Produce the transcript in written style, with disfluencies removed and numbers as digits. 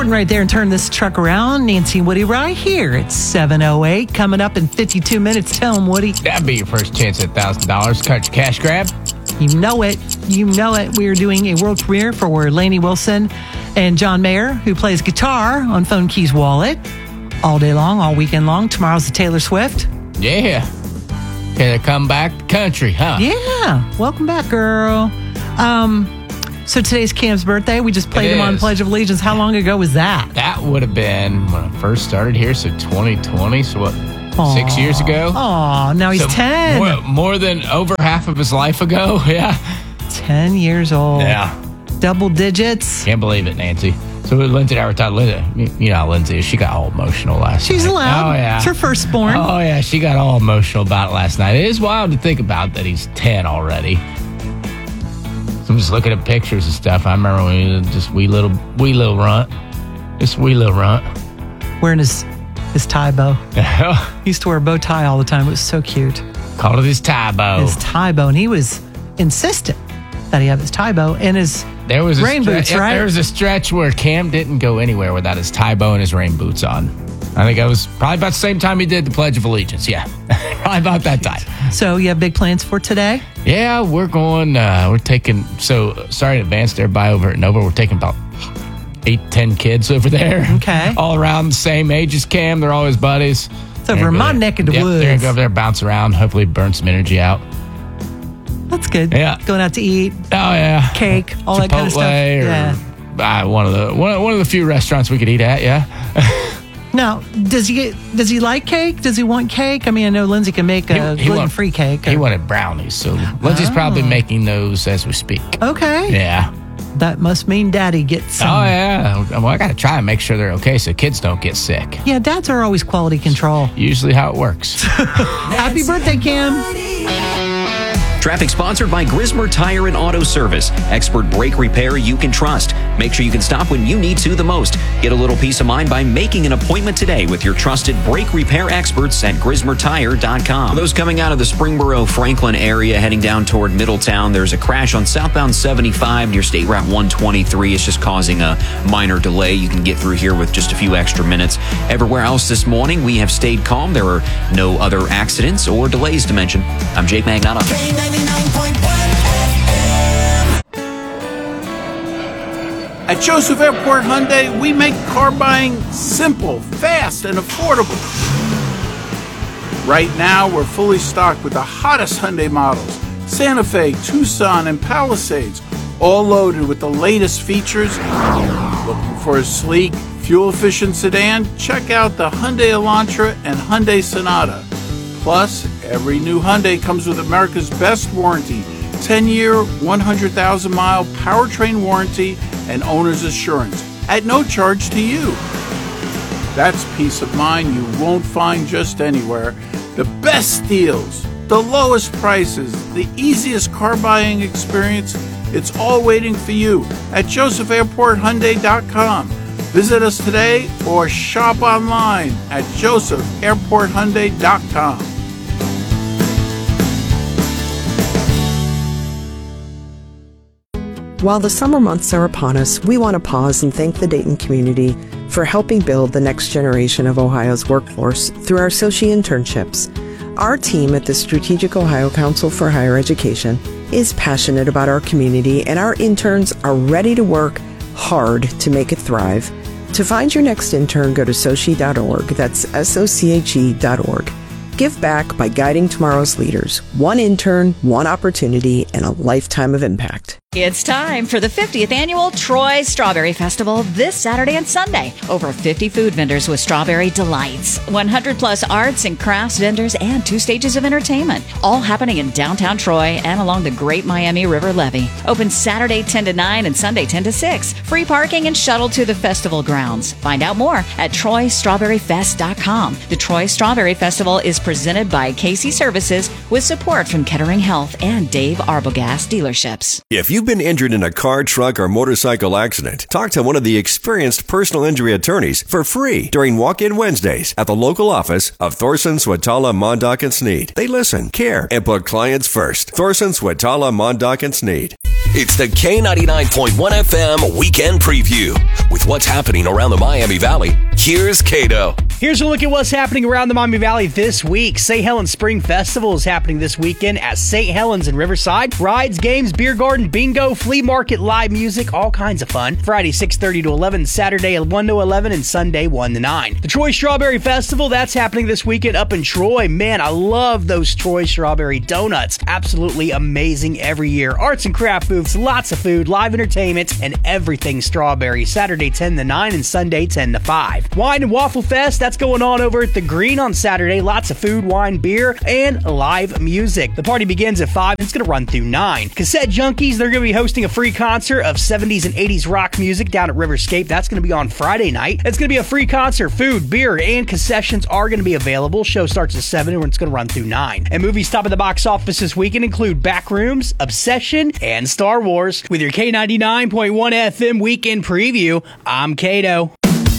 sitting right there and turn this truck around. Nancy and Woody right here at 7:08. Coming up in 52 minutes. Tell them, Woody. That'd be your first chance at $1,000. Cut your cash grab. You know it. You know it. We are doing a world premiere for Lainey Wilson and John Mayer, who plays guitar on Phone Keys Wallet all day long, all weekend long. Tomorrow's the Taylor Swift. Yeah. Okay, come back country, huh? Yeah. Welcome back, girl. So today's Cam's birthday. We just played him on Pledge of Allegiance. How long ago was that? That would have been when I first started here, so 2020. So what, 6 years ago? Oh, now he's 10. More than over half of his life ago, yeah. 10 years old. Yeah. Double digits. Can't believe it, Nancy. So Lindsay and I were talking. You know how Lindsay is. She got all emotional last night. She's allowed. Oh, yeah. It's her firstborn. Oh, yeah. She got all emotional about it last night. It is wild to think about that he's 10 already. So I'm just looking at pictures and stuff. I remember when he was just wee little runt. Just wee little runt. Wearing his tie bow. He used to wear a bow tie all the time. It was so cute. Called it his tie bow. His tie bow. And he was insistent that he have his tie bow and his rain boots, right? There was a stretch where Cam didn't go anywhere without his tie bow and his rain boots on. I think it was probably about the same time he did the Pledge of Allegiance. Yeah, probably about that time. So you have big plans for today? Yeah, we're going, we're taking, sorry in advance to everybody over at Nova. We're taking about 8-10 kids over there. Okay. All around the same age as Cam. They're all his buddies. It's over in my neck of the woods. They're going to go over there, bounce around, hopefully burn some energy out. That's good. Yeah. Going out to eat. Oh, yeah. Cake, all Chipotle that kind of stuff. Yeah. One of the few restaurants we could eat at, yeah. Now, does he like cake? Does he want cake? I mean, I know Lindsay can make a gluten-free cake. He wanted brownies, so Lindsay's probably making those as we speak. Okay. Yeah. That must mean Daddy gets some. Oh, yeah. Well, I got to try and make sure they're okay so kids don't get sick. Yeah, dads are always quality control. Usually how it works. Happy birthday, Cam. Traffic sponsored by Grismer Tire and Auto Service. Expert brake repair you can trust. Make sure you can stop when you need to the most. Get a little peace of mind by making an appointment today with your trusted brake repair experts at GrismerTire.com. For those coming out of the Springboro, Franklin area heading down toward Middletown, there's a crash on southbound 75 near State Route 123. It's just causing a minor delay. You can get through here with just a few extra minutes. Everywhere else this morning, we have stayed calm. There are no other accidents or delays to mention. I'm Jake Magnotta. At Joseph Airport Hyundai, we make car buying simple, fast, and affordable. Right now, we're fully stocked with the hottest Hyundai models: Santa Fe, Tucson, and Palisades, all loaded with the latest features. Looking for a sleek, fuel-efficient sedan? Check out the Hyundai Elantra and Hyundai Sonata. Plus, every new Hyundai comes with America's best warranty: 10-year, 100,000-mile powertrain warranty and owner's assurance at no charge to you. That's peace of mind you won't find just anywhere. The best deals, the lowest prices, the easiest car buying experience, it's all waiting for you at josephairporthyundai.com. Visit us today or shop online at josephairporthyundai.com. While the summer months are upon us, we want to pause and thank the Dayton community for helping build the next generation of Ohio's workforce through our Soci internships. Our team at the Strategic Ohio Council for Higher Education is passionate about our community, and our interns are ready to work hard to make it thrive. To find your next intern, go to soci.org. That's SOCHE.org. Give back by guiding tomorrow's leaders. One intern, one opportunity, and a lifetime of impact. It's time for the 50th annual Troy Strawberry Festival this Saturday and Sunday. Over 50 food vendors with strawberry delights, 100 plus arts and crafts vendors, and 2 stages of entertainment. All happening in downtown Troy and along the Great Miami River Levee. Open Saturday 10 to 9 and Sunday 10 to 6. Free parking and shuttle to the festival grounds. Find out more at TroyStrawberryFest.com. The Troy Strawberry Festival is presented by Casey Services with support from Kettering Health and Dave Arbogast Dealerships. If you've been injured in a car, truck, or motorcycle accident, talk to one of the experienced personal injury attorneys for free during Walk-In Wednesdays at the local office of Thorson, Swatala, Mondock, and Sneed. They listen, care, and put clients first. Thorson, Swatala, Mondock, and Sneed. It's the K99.1 FM Weekend Preview. With what's happening around the Miami Valley, here's Cato. Here's a look at what's happening around the Miami Valley this week. St. Helens Spring Festival is happening this weekend at St. Helens in Riverside. Rides, games, beer garden, bingo, flea market, live music, all kinds of fun. Friday 6:30 to 11, Saturday 1 to 11, and Sunday 1 to 9. The Troy Strawberry Festival, that's happening this weekend up in Troy. Man, I love those Troy Strawberry donuts. Absolutely amazing every year. Arts and craft booths, lots of food, live entertainment, and everything strawberry. Saturday 10 to 9 and Sunday 10 to 5. Wine and Waffle Fest, that's going on over at the Green on Saturday. Lots of food, wine, beer, and live music. The party begins at 5 and it's going to run through 9. Cassette Junkies, they're going to be hosting a free concert of 70s and 80s rock music down at Riverscape. That's going to be on Friday night. It's going to be a free concert. Food, beer, and concessions are going to be available. Show starts at 7 and it's going to run through 9. And movies top of the box office this weekend include Backrooms, Obsession, and Star Wars. With your K99.1 FM Weekend Preview, I'm Cato.